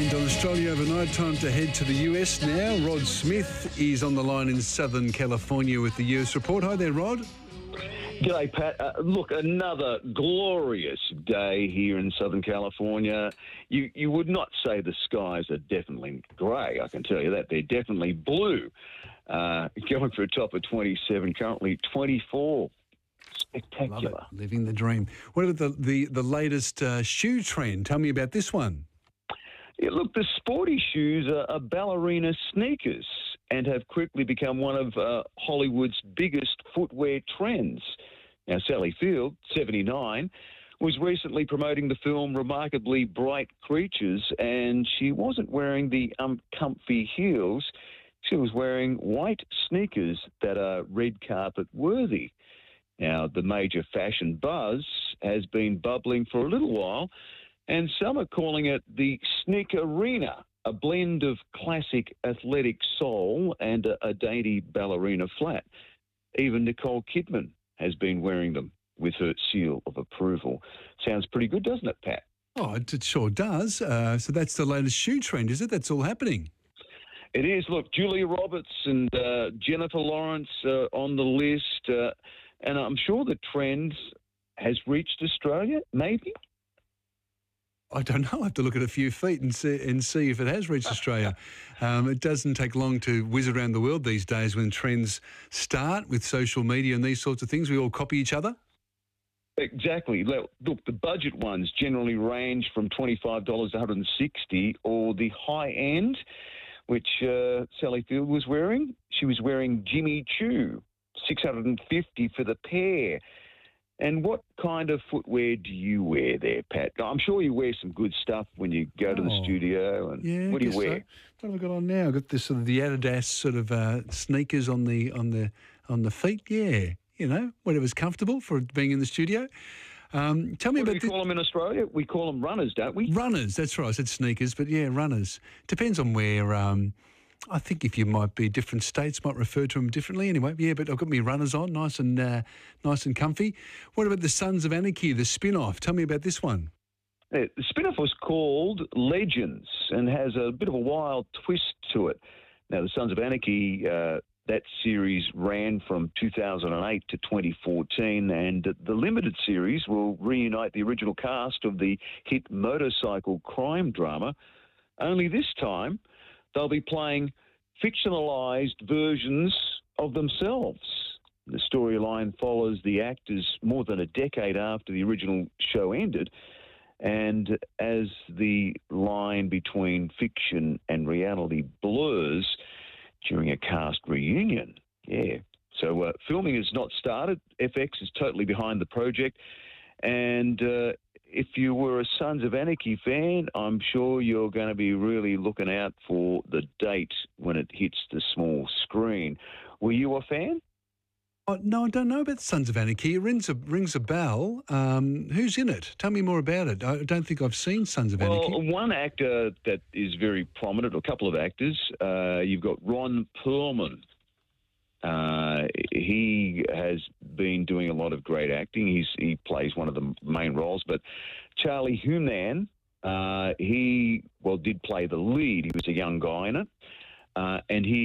And on Australia overnight, time to head to the US now. Rod Smith is on the line in Southern California with the US report. Hi there, Rod. G'day, Pat. Look, another glorious day here in Southern California. You would not say the skies are definitely grey, I can tell you that. They're definitely blue. Going for a top of 27, currently 24. Spectacular. Love it. Living the dream. What about the latest shoe trend? Tell me about this one. Yeah, look, the sporty shoes are ballerina sneakers and have quickly become one of Hollywood's biggest footwear trends. Now, Sally Field, 79, was recently promoting the film Remarkably Bright Creatures, and she wasn't wearing the comfy heels. She was wearing white sneakers that are red carpet worthy. Now, the major fashion buzz has been bubbling for a little while, and some are calling it the Sneakerina, a blend of classic athletic soul and a dainty ballerina flat. Even Nicole Kidman has been wearing them with her seal of approval. Sounds pretty good, doesn't it, Pat? Oh, it sure does. So that's the latest shoe trend, is it? That's all happening. It is. Look, Julia Roberts and Jennifer Lawrence on the list, and I'm sure the trend has reached Australia, maybe? I don't know. I have to look at a few feet and see if it has reached Australia. It doesn't take long to whiz around the world these days when trends start with social media and these sorts of things. We all copy each other. Exactly. Look, the budget ones generally range from $25 to $160, or the high end, which Sally Field was wearing. She was wearing Jimmy Choo, $650 for the pair. And what kind of footwear do you wear there, Pat? I'm sure you wear some good stuff when you go to the studio. And yeah, what do you wear? So. What have I got on now? I've got this sort of the Adidas sort of sneakers on the feet. Yeah, you know, whatever's comfortable for being in the studio. Tell me what about. Do we call them in Australia? We call them runners, don't we? Runners. That's right. I said sneakers, but yeah, runners. Depends on where. I think if you might be different states might refer to them differently. Anyway, yeah, but I've got my runners on, nice and comfy. What about the Sons of Anarchy, the spin-off? Tell me about this one. The spin-off was called Legends and has a bit of a wild twist to it. Now, the Sons of Anarchy, that series ran from 2008 to 2014, and the limited series will reunite the original cast of the hit motorcycle crime drama, only this time they'll be playing fictionalised versions of themselves. The storyline follows the actors more than a decade after the original show ended, and as the line between fiction and reality blurs during a cast reunion. Yeah. So filming has not started. FX is totally behind the project, and if you were a Sons of Anarchy fan, I'm sure you're going to be really looking out for the date when it hits the small screen. Were you a fan? Oh, no, I don't know about Sons of Anarchy. It rings a bell. Who's in it? Tell me more about it. I don't think I've seen Sons of Anarchy. Well, one actor that is very prominent, or a couple of actors, you've got Ron Perlman. He has been doing a lot of great acting. He plays one of the main roles. But Charlie Hunnam, he did play the lead. He was a young guy in it, and he